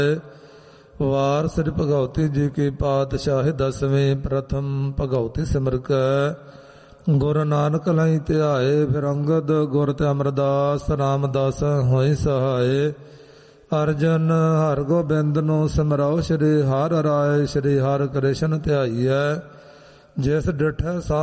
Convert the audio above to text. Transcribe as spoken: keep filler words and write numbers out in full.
ਵਾਰ ਸ੍ਰੀ ਭਗਉਤੀ ਜੀ ਕੀ ਪਾਤਸ਼ਾਹੀ ਦਸਵੇਂ ਪ੍ਰਥਮ ਭਗਉਤੀ ਸਿਮਰ ਕੈ ਗੁਰੂ ਨਾਨਕ ਲਈ ਧਿਆਏ। ਫਿਰ ਅੰਗਦ ਗੁਰ ਤੇ ਅਮਰਦਾਸ ਰਾਮਦਾਸ ਹੋਈ ਸਹਾਏ। ਅਰਜਨ ਹਰ ਗੋਬਿੰਦ ਨੂੰ ਸਿਮਰਾਓ ਸ਼੍ਰੀ ਹਰਿ ਰਾਏ। ਸ਼੍ਰੀ ਹਰਿ ਕ੍ਰਿਸ਼ਨ ਧਿਆਈਐ ਜਿਸ ਡਿਠੈ